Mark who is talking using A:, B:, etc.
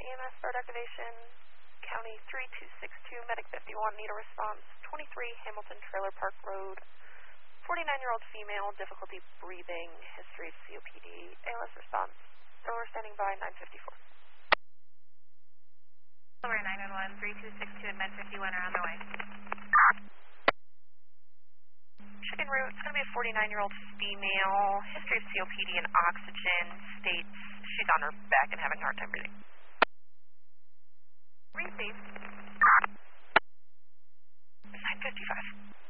A: EMS start activation. County 3262, Medic 51, need a response. 23 Hamilton Trailer Park Road. 49-year-old female, difficulty breathing, history of COPD, ALS response. Thrower standing by, 954.
B: Lower 911, 3262 and Med 51 are on the way.
A: Chicken route, it's going to be a 49-year-old female, history of COPD and oxygen, states she's on her back and having a hard time breathing.
B: Receive.
A: 955.